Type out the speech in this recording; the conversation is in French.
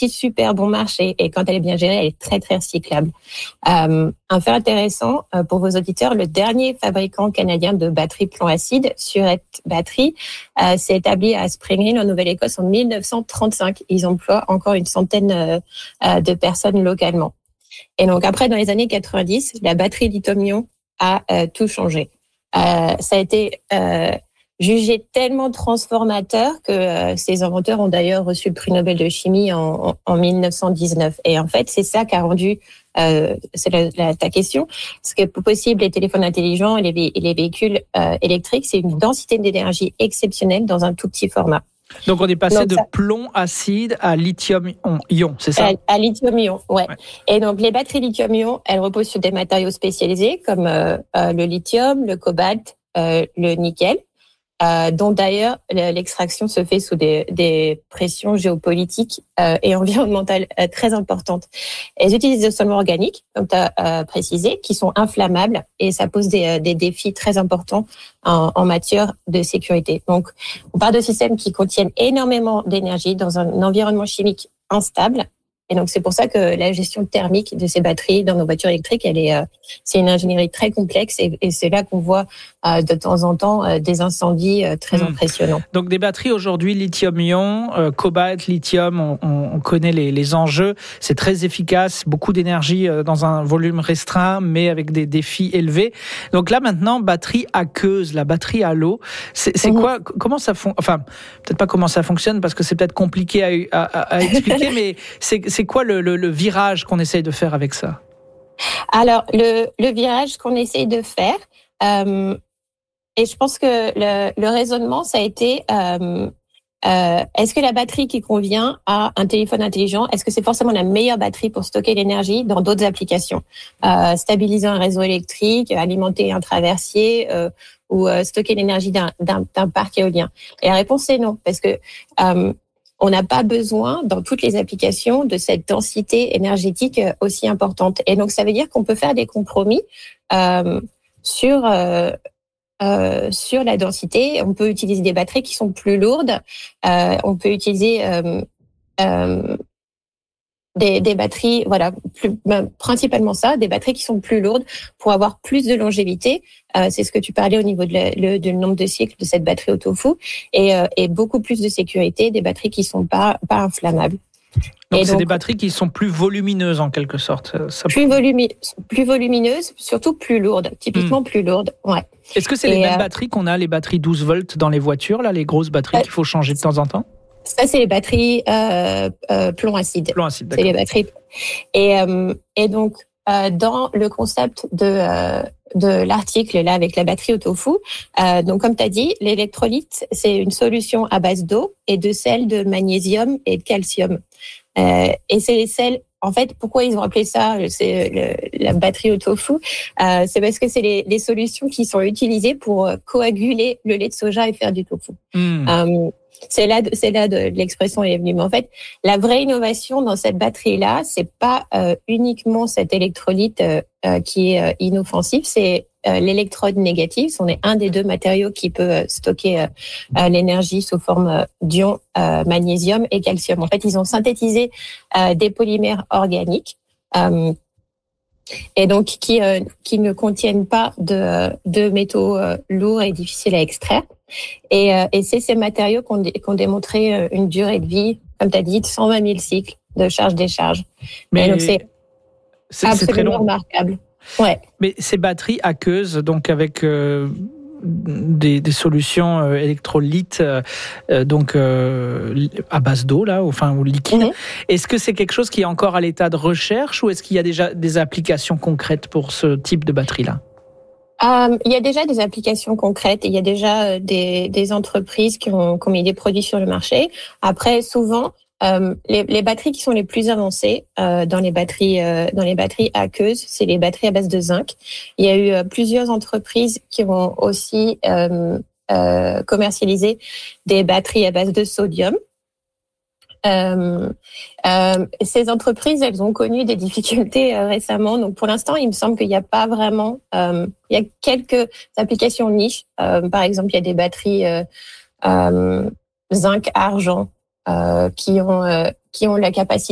aussi super bon marché et quand elle est bien gérée, elle est très très recyclable. Un fait intéressant pour vos auditeurs, le dernier fabricant canadien de batteries plomb acide, Surette Battery, s'est établi à Spring Hill en Nouvelle-Écosse en 1935. Ils emploient encore une centaine de personnes localement. Et donc après, dans les années 90, la batterie lithium-ion a tout changé. Ça a été jugé tellement transformateur que ces inventeurs ont d'ailleurs reçu le prix Nobel de chimie en 1919. Et en fait, c'est ça qui a rendu, c'est ta question, ce qui est possible, les téléphones intelligents et les véhicules électriques, c'est une densité d'énergie exceptionnelle dans un tout petit format. Donc on est passé de plomb acide à lithium-ion, c'est ça ? À lithium-ion, ouais. Et donc les batteries lithium-ion, elles reposent sur des matériaux spécialisés comme le lithium, le cobalt, le nickel. Dont d'ailleurs l'extraction se fait sous des pressions géopolitiques et environnementales très importantes. Elles utilisent des solvants organiques, comme tu as précisé, qui sont inflammables et ça pose des défis très importants en matière de sécurité. Donc, on parle de systèmes qui contiennent énormément d'énergie dans un environnement chimique instable. Et donc, c'est pour ça que la gestion thermique de ces batteries dans nos voitures électriques, c'est une ingénierie très complexe et c'est là qu'on voit de temps en temps des incendies très impressionnants. Donc, des batteries aujourd'hui, lithium-ion, cobalt, lithium, on connaît les enjeux. C'est très efficace, beaucoup d'énergie dans un volume restreint, mais avec des défis élevés. Donc là, maintenant, batterie aqueuse, la batterie à l'eau, c'est quoi ? Comment ça fonctionne ? Enfin, peut-être pas comment ça fonctionne parce que c'est peut-être compliqué à expliquer, mais c'est quoi le virage qu'on essaye de faire avec ça ? Alors, le virage qu'on essaye de faire, et je pense que le raisonnement, ça a été est-ce que la batterie qui convient à un téléphone intelligent, est-ce que c'est forcément la meilleure batterie pour stocker l'énergie dans d'autres applications ? Stabiliser un réseau électrique, alimenter un traversier ou stocker l'énergie d'un parc éolien. Et la réponse est non, parce que on n'a pas besoin, dans toutes les applications, de cette densité énergétique aussi importante. Et donc, ça veut dire qu'on peut faire des compromis sur la densité. On peut utiliser des batteries qui sont plus lourdes. On peut utiliser des batteries, voilà, principalement ça, des batteries qui sont plus lourdes pour avoir plus de longévité. C'est ce que tu parlais au niveau du nombre de cycles de cette batterie au tofu et beaucoup plus de sécurité, des batteries qui sont pas inflammables. Donc, c'est des batteries qui sont plus volumineuses en quelque sorte. Plus volumineuses, surtout plus lourdes, typiquement plus lourdes. Ouais. Est-ce que c'est les mêmes batteries qu'on a, les batteries 12 volts dans les voitures, là, les grosses batteries qu'il faut changer de temps en temps ? Ça, c'est les batteries plomb acide. Plomb acide, d'accord. C'est les batteries. Et donc, dans le concept de l'article là avec la batterie au tofu, donc comme tu as dit, l'électrolyte, c'est une solution à base d'eau et de sel de magnésium et de calcium. Et c'est les sels. En fait, pourquoi ils ont appelé ça la batterie au tofu ? C'est parce que c'est les solutions qui sont utilisées pour coaguler le lait de soja et faire du tofu. C'est là de l'expression est venue. Mais en fait, la vraie innovation dans cette batterie-là, c'est pas uniquement cet électrolyte qui est inoffensif, c'est l'électrode négative. On est un des deux matériaux qui peut stocker l'énergie sous forme d'ion magnésium et calcium. En fait, ils ont synthétisé des polymères organiques et donc qui ne contiennent pas de métaux lourds et difficiles à extraire. Et c'est ces matériaux qui ont démontré une durée de vie, comme tu as dit, de 120 000 cycles de charge-décharge. Mais donc c'est absolument remarquable. Ouais. Mais ces batteries aqueuses, donc avec des solutions électrolytes, donc à base d'eau là, enfin ou liquide. Est-ce que c'est quelque chose qui est encore à l'état de recherche ou est-ce qu'il y a déjà des applications concrètes pour ce type de batterie là ? Il y a déjà des applications concrètes et il y a déjà des entreprises qui ont mis des produits sur le marché. Après, souvent, les batteries qui sont les plus avancées dans les batteries aqueuses, c'est les batteries à base de zinc. Il y a eu plusieurs entreprises qui vont aussi commercialiser des batteries à base de sodium. Ces entreprises, elles ont connu des difficultés récemment. Donc, pour l'instant, il me semble qu'il n'y a pas vraiment. Il y a quelques applications niches. Par exemple, il y a des batteries zinc-argent qui ont la capacité